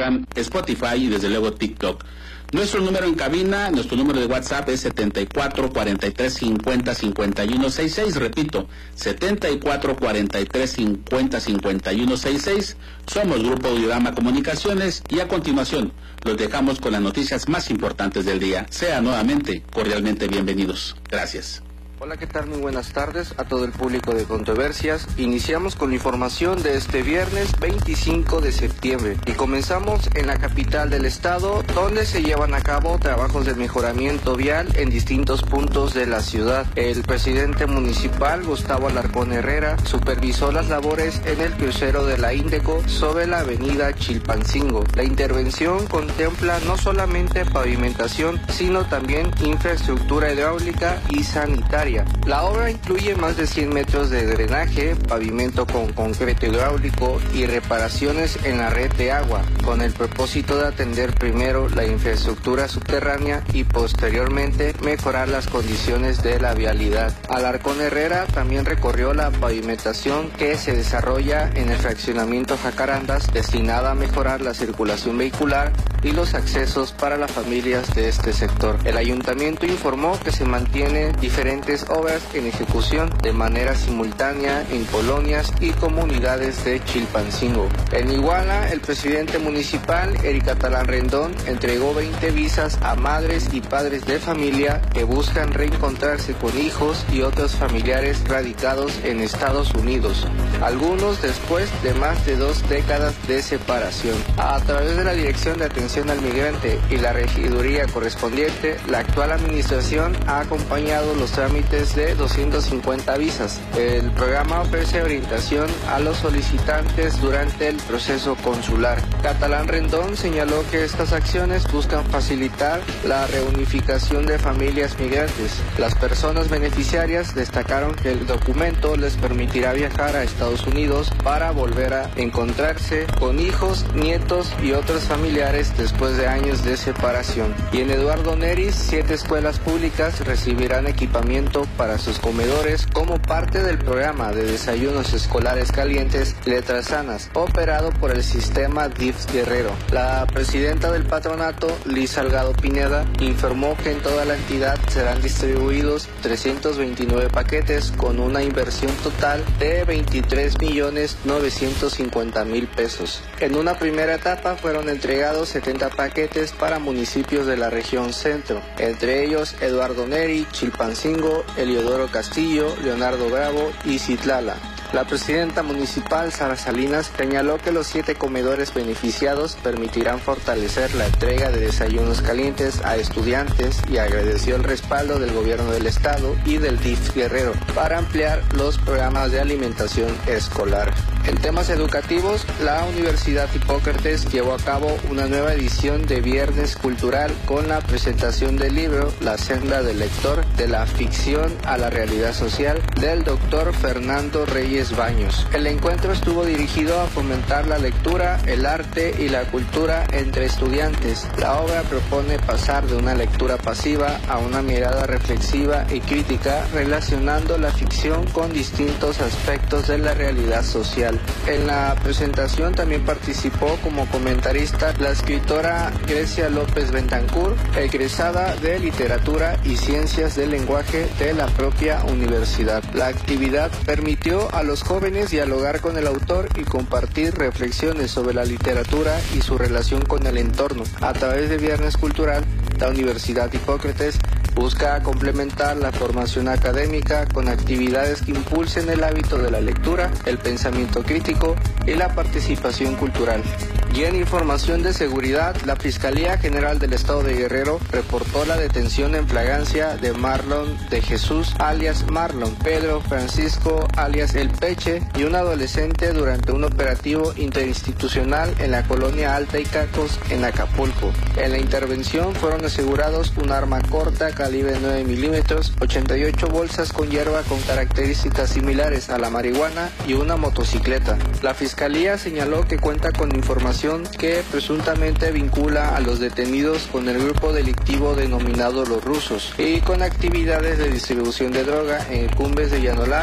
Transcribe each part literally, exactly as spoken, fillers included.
Instagram, Spotify y desde luego TikTok. Nuestro número en cabina, nuestro número de WhatsApp es setenta y cuatro, cuarenta y tres, cincuenta, cincuenta y uno sesenta y seis, repito, setenta y cuatro, cuarenta y tres, cincuenta, cincuenta y uno sesenta y seis. Somos Grupo Audiorama Comunicaciones y a continuación los dejamos con las noticias más importantes del día. Sean nuevamente cordialmente bienvenidos. Gracias. Hola, ¿qué tal? Muy buenas tardes a todo el público de Controversias. Iniciamos con la información de este viernes veinticinco de septiembre y comenzamos en la capital del estado, donde se llevan a cabo trabajos de mejoramiento vial en distintos puntos de la ciudad. El presidente municipal, Gustavo Alarcón Herrera, supervisó las labores en el crucero de la Índeco sobre la avenida Chilpancingo. La intervención contempla no solamente pavimentación, sino también infraestructura hidráulica y sanitaria. La obra incluye más de cien metros de drenaje, pavimento con concreto hidráulico y reparaciones en la red de agua, con el propósito de atender primero la infraestructura subterránea y posteriormente mejorar las condiciones de la vialidad. Alarcón Herrera también recorrió la pavimentación que se desarrolla en el fraccionamiento Jacarandas, destinada a mejorar la circulación vehicular y los accesos para las familias de este sector. El ayuntamiento informó que se mantienen diferentes obras en ejecución de manera simultánea en colonias y comunidades de Chilpancingo. En Iguala, el presidente municipal, Eric Catalán Rendón, entregó veinte visas a madres y padres de familia que buscan reencontrarse con hijos y otros familiares radicados en Estados Unidos, algunos después de más de dos décadas de separación. A través de la Dirección de Atención al Migrante y la regiduría correspondiente, la actual administración ha acompañado los trámites de doscientas cincuenta visas. El programa ofrece orientación a los solicitantes durante el proceso consular. Catalán Rendón señaló que estas acciones buscan facilitar la reunificación de familias migrantes. Las personas beneficiarias destacaron que el documento les permitirá viajar a Estados Unidos para volver a encontrarse con hijos, nietos y otros familiares después de años de separación. Y en Eduardo Neris, siete escuelas públicas recibirán equipamiento para sus comedores como parte del programa de desayunos escolares calientes Letras Sanas, operado por el sistema D I F Guerrero. La presidenta del patronato, Liz Salgado Pineda, informó que en toda la entidad serán distribuidos trescientos veintinueve paquetes con una inversión total de veintitrés millones novecientos cincuenta mil pesos. En una primera etapa fueron entregados setenta paquetes para municipios de la región centro, entre ellos Eduardo Neri, Chilpancingo, Eliodoro Castillo, Leonardo Bravo y Citlala. La presidenta municipal, Sara Salinas, señaló que los siete comedores beneficiados permitirán fortalecer la entrega de desayunos calientes a estudiantes y agradeció el respaldo del gobierno del estado y del D I F Guerrero para ampliar los programas de alimentación escolar. En temas educativos, la Universidad Hipócrates llevó a cabo una nueva edición de Viernes Cultural con la presentación del libro La senda del lector, de la ficción a la realidad social, del doctor Fernando Reyes Baños. El encuentro estuvo dirigido a fomentar la lectura, el arte y la cultura entre estudiantes. La obra propone pasar de una lectura pasiva a una mirada reflexiva y crítica, relacionando la ficción con distintos aspectos de la realidad social. En la presentación también participó como comentarista la escritora Grecia López Bentancur, egresada de Literatura y Ciencias del Lenguaje de la propia universidad. La actividad permitió a los jóvenes dialogar con el autor y compartir reflexiones sobre la literatura y su relación con el entorno. A través de Viernes Cultural, la Universidad Hipócrates busca complementar la formación académica con actividades que impulsen el hábito de la lectura, el pensamiento crítico y la participación cultural. Y en información de seguridad, la Fiscalía General del Estado de Guerrero reportó la detención en flagrancia de Marlon de Jesús, alias Marlon, Pedro Francisco, alias El Peche, y un adolescente durante un operativo interinstitucional en la colonia Alta Icacos, en Acapulco. En la intervención fueron asegurados un arma corta calibre nueve milímetros, ochenta y ocho bolsas con hierba con características similares a la marihuana y una motocicleta. La Fiscalía señaló que cuenta con información que presuntamente vincula a los detenidos con el grupo delictivo denominado Los Rusos y con actividades de distribución de droga en Cumbres de Llano Largo,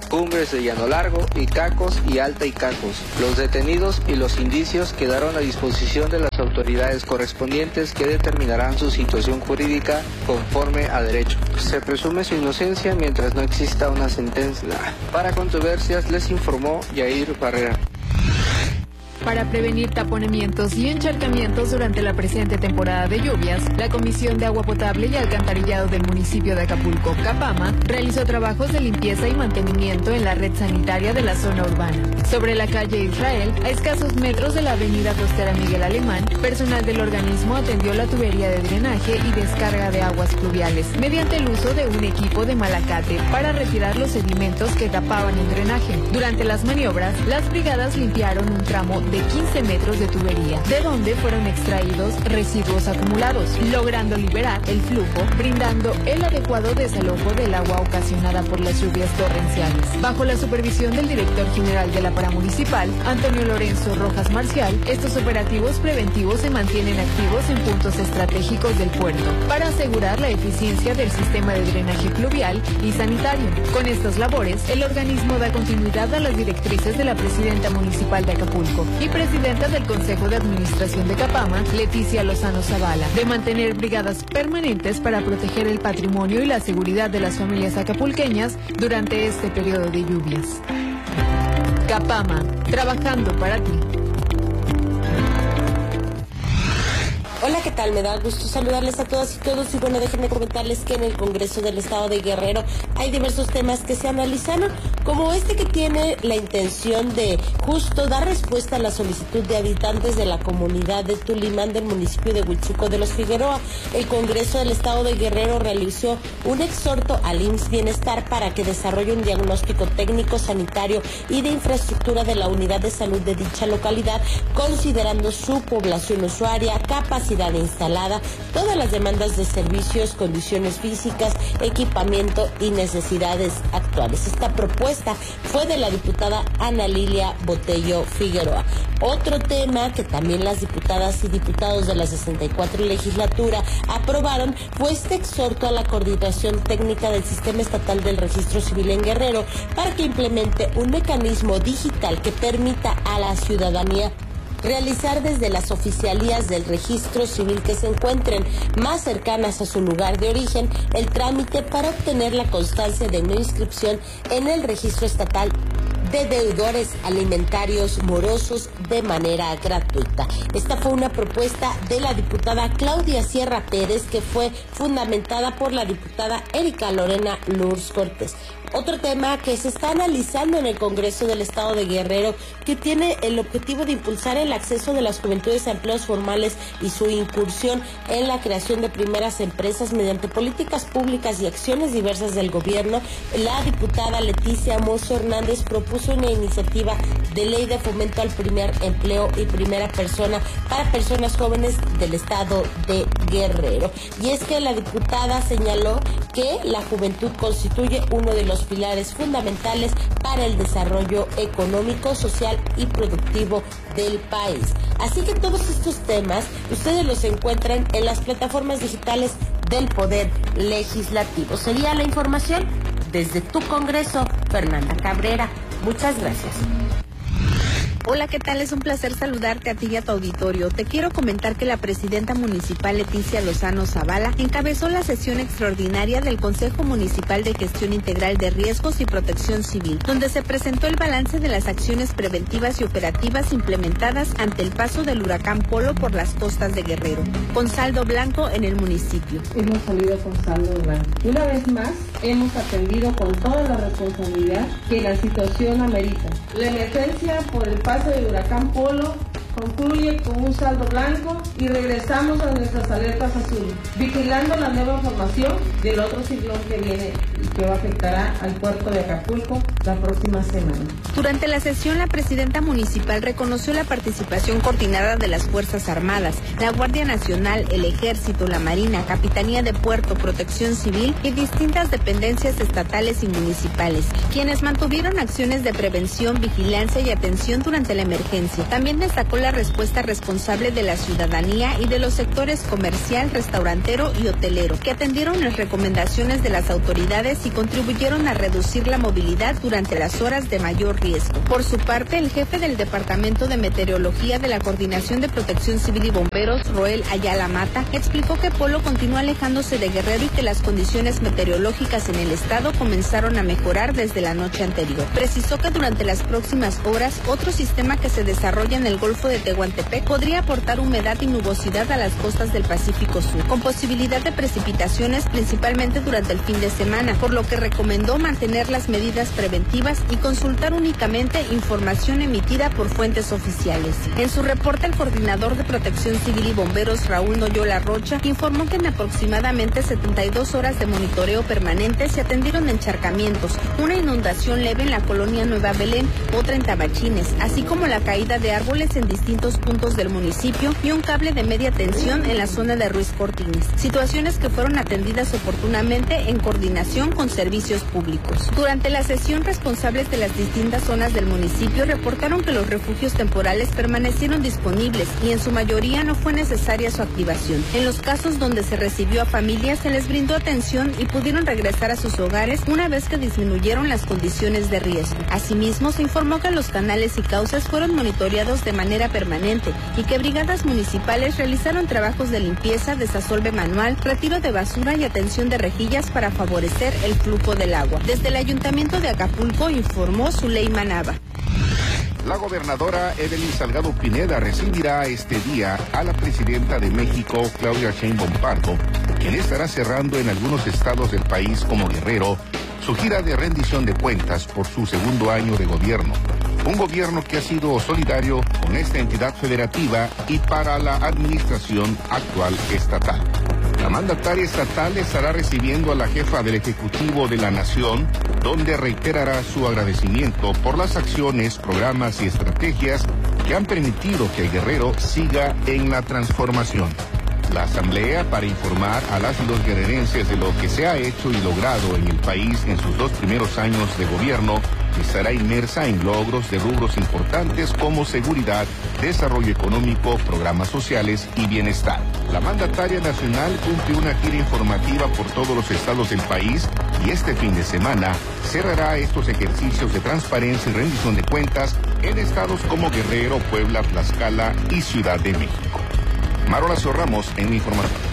Cumbres de Llano Largo, Icacos y Alta Icacos. Los detenidos y los indicios quedaron a disposición de las autoridades correspondientes que determinarán su situación jurídica conforme a derecho. Se presume su inocencia mientras no exista una sentencia. Para Controversias les informó Yair Barrera. Para prevenir taponamientos y encharcamientos durante la presente temporada de lluvias, la Comisión de Agua Potable y Alcantarillado del municipio de Acapulco, Capama, realizó trabajos de limpieza y mantenimiento en la red sanitaria de la zona urbana. Sobre la calle Israel, a escasos metros de la avenida costera Miguel Alemán, personal del organismo atendió la tubería de drenaje y descarga de aguas pluviales, mediante el uso de un equipo de malacate para retirar los sedimentos que tapaban el drenaje. Durante las maniobras, las brigadas limpiaron un tramo de quince metros de tubería, de donde fueron extraídos residuos acumulados, logrando liberar el flujo, brindando el adecuado desalojo del agua ocasionada por las lluvias torrenciales. Bajo la supervisión del director general de la paramunicipal, Antonio Lorenzo Rojas Marcial, estos operativos preventivos se mantienen activos en puntos estratégicos del puerto, para asegurar la eficiencia del sistema de drenaje pluvial y sanitario. Con estas labores, el organismo da continuidad a las directrices de la presidenta municipal de Acapulco y presidenta del Consejo de Administración de Capama, Leticia Lozano Zavala, de mantener brigadas permanentes para proteger el patrimonio y la seguridad de las familias acapulqueñas durante este periodo de lluvias. Capama, trabajando para ti. Hola, ¿qué tal? Me da gusto saludarles a todas y todos y bueno, déjenme comentarles que en el Congreso del Estado de Guerrero hay diversos temas que se analizaron, como este que tiene la intención de justo dar respuesta a la solicitud de habitantes de la comunidad de Tulimán del municipio de Huitzuco de los Figueroa. El Congreso del Estado de Guerrero realizó un exhorto al I M S S Bienestar para que desarrolle un diagnóstico técnico, sanitario y de infraestructura de la unidad de salud de dicha localidad, considerando su población usuaria, capacidad instalada, todas las demandas de servicios, condiciones físicas, equipamiento y necesidades actuales. Esta propuesta fue de la diputada Ana Lilia Botello Figueroa. Otro tema que también las diputadas y diputados de la sesenta y cuatro legislatura aprobaron fue este exhorto a la coordinación técnica del Sistema Estatal del Registro Civil en Guerrero para que implemente un mecanismo digital que permita a la ciudadanía realizar desde las oficialías del registro civil que se encuentren más cercanas a su lugar de origen el trámite para obtener la constancia de no inscripción en el registro estatal de deudores alimentarios morosos de manera gratuita. Esta fue una propuesta de la diputada Claudia Sierra Pérez, que fue fundamentada por la diputada Erika Lorena Lourdes Cortés. Otro tema que se está analizando en el Congreso del Estado de Guerrero, que tiene el objetivo de impulsar el acceso de las juventudes a empleos formales y su incursión en la creación de primeras empresas mediante políticas públicas y acciones diversas del gobierno. La diputada Leticia Mozo Hernández propuso una iniciativa de ley de fomento al primer empleo y primera persona para personas jóvenes del Estado de Guerrero. Y es que la diputada señaló que la juventud constituye uno de los pilares fundamentales para el desarrollo económico, social y productivo del país. Así que todos estos temas ustedes los encuentran en las plataformas digitales del Poder Legislativo. Sería la información desde tu Congreso, Fernanda Cabrera. Muchas gracias. Hola, ¿qué tal? Es un placer saludarte a ti y a tu auditorio. Te quiero comentar que la presidenta municipal Leticia Lozano Zavala encabezó la sesión extraordinaria del Consejo Municipal de Gestión Integral de Riesgos y Protección Civil, donde se presentó el balance de las acciones preventivas y operativas implementadas ante el paso del huracán Polo por las costas de Guerrero, con saldo blanco en el municipio. Hemos salido con saldo blanco. Una vez más, hemos atendido con toda la responsabilidad que la situación amerita. La emergencia por el paso del huracán Polo concluye con un saldo blanco y regresamos a nuestras alertas azules, vigilando la nueva formación del otro ciclón que viene y que va a afectar al puerto de Acapulco la próxima semana. Durante la sesión, la presidenta municipal reconoció la participación coordinada de las Fuerzas Armadas, la Guardia Nacional, el Ejército, la Marina, Capitanía de Puerto, Protección Civil y distintas dependencias estatales y municipales, quienes mantuvieron acciones de prevención, vigilancia y atención durante la emergencia. También destacó la la respuesta responsable de la ciudadanía y de los sectores comercial, restaurantero y hotelero, que atendieron las recomendaciones de las autoridades y contribuyeron a reducir la movilidad durante las horas de mayor riesgo. Por su parte, el jefe del Departamento de Meteorología de la Coordinación de Protección Civil y Bomberos, Roel Ayala Mata, explicó que Polo continúa alejándose de Guerrero y que las condiciones meteorológicas en el estado comenzaron a mejorar desde la noche anterior. Precisó que durante las próximas horas, otro sistema que se desarrolla en el Golfo de Tehuantepec podría aportar humedad y nubosidad a las costas del Pacífico Sur, con posibilidad de precipitaciones principalmente durante el fin de semana, por lo que recomendó mantener las medidas preventivas y consultar únicamente información emitida por fuentes oficiales. En su reporte, el coordinador de Protección Civil y Bomberos, Raúl Noyola Rocha, informó que en aproximadamente setenta y dos horas de monitoreo permanente se atendieron encharcamientos, una inundación leve en la colonia Nueva Belén, otra en Tabachines, así como la caída de árboles en distintos puntos del municipio y un cable de media tensión en la zona de Ruiz Cortines, situaciones que fueron atendidas oportunamente en coordinación con servicios públicos. Durante la sesión, responsables de las distintas zonas del municipio reportaron que los refugios temporales permanecieron disponibles y en su mayoría no fue necesaria su activación. En los casos donde se recibió a familias, se les brindó atención y pudieron regresar a sus hogares una vez que disminuyeron las condiciones de riesgo. Asimismo, se informó que los canales y cauces fueron monitoreados de manera permanente y que brigadas municipales realizaron trabajos de limpieza, desasolve manual, retiro de basura y atención de rejillas para favorecer el flujo del agua. Desde el Ayuntamiento de Acapulco informó Zuleima Nava. La gobernadora Evelyn Salgado Pineda recibirá este día a la presidenta de México, Claudia Sheinbaum Pardo, quien estará cerrando en algunos estados del país como Guerrero su gira de rendición de cuentas por su segundo año de gobierno. Un gobierno que ha sido solidario con esta entidad federativa y para la administración actual estatal. La mandataria estatal estará recibiendo a la jefa del Ejecutivo de la Nación, donde reiterará su agradecimiento por las acciones, programas y estrategias que han permitido que el Guerrero siga en la transformación. La asamblea, para informar a las y los guerrerenses de lo que se ha hecho y logrado en el país en sus dos primeros años de gobierno, estará inmersa en logros de rubros importantes como seguridad, desarrollo económico, programas sociales y bienestar. La mandataria nacional cumple una gira informativa por todos los estados del país y este fin de semana cerrará estos ejercicios de transparencia y rendición de cuentas en estados como Guerrero, Puebla, Tlaxcala y Ciudad de México. Marola Ramos en Información.